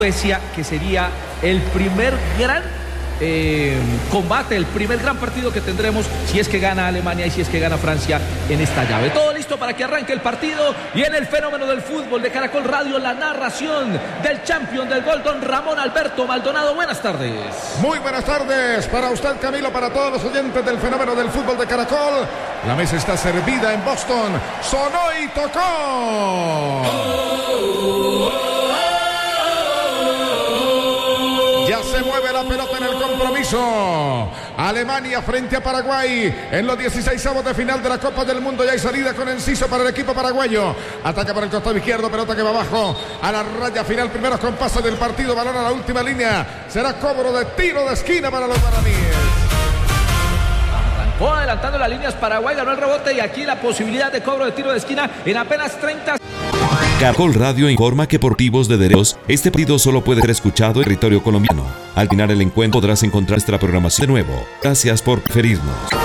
Suecia, que sería el primer gran combate, el primer gran partido que tendremos si es que gana Alemania y si es que gana Francia en esta llave. Todo listo para que arranque el partido y en el fenómeno del fútbol de Caracol Radio, la narración del champion del gol, don Ramón Alberto Maldonado. Buenas tardes. Muy buenas tardes para usted, Camilo, para todos los oyentes del fenómeno del fútbol de Caracol. La mesa está servida en Boston. Sonó y tocó. Ya se mueve la pelota en el compromiso. Alemania frente a Paraguay en los 16avos de final de la Copa del Mundo. Ya hay salida con Enciso para el equipo paraguayo. Ataca por el costado izquierdo, pelota que va abajo a la raya final. Primeros compases del partido, balón a la última línea. Será cobro de tiro de esquina para los guaraníes. Arrancó adelantando las líneas Paraguay, ganó el rebote y aquí la posibilidad de cobro de tiro de esquina en apenas 30. Caracol Radio informa que por motivos de derechos, este partido solo puede ser escuchado en territorio colombiano. Al final el encuentro podrás encontrar nuestra programación de nuevo. Gracias por preferirnos.